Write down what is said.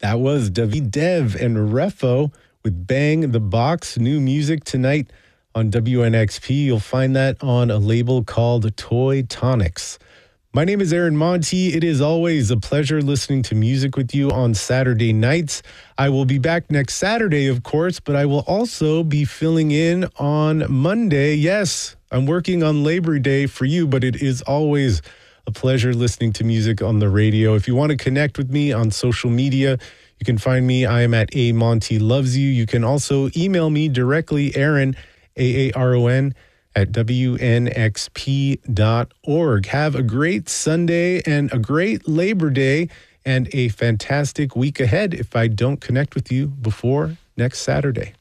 That was David Dev and Refo with Bang the Box. New music tonight on WNXP. You'll find that on a label called Toy Tonics. My name is Aaron Monti. It is always a pleasure listening to music with you on Saturday nights. I will be back next Saturday, of course, but I will also be filling in on Monday. Yes, I'm working on Labor Day for you, but it is always a pleasure listening to music on the radio. If you want to connect with me on social media, you can find me. I am at A Monty Loves You. You can also email me directly, Aaron, Aaron, at WNXP.org. Have a great Sunday and a great Labor Day and a fantastic week ahead if I don't connect with you before next Saturday.